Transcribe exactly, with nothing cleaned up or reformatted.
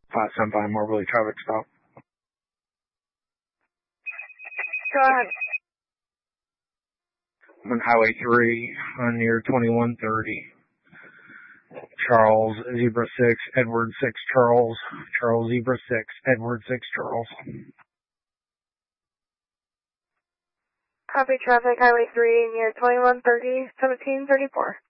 five seven five Moberly traffic stop. Go ahead. On Highway three, on near twenty-one thirty. Charles, Zebra six, Edward six, Charles. Charles, Zebra six, Edward six, Charles. Copy traffic, Highway three, near twenty-one thirty, seventeen thirty-four.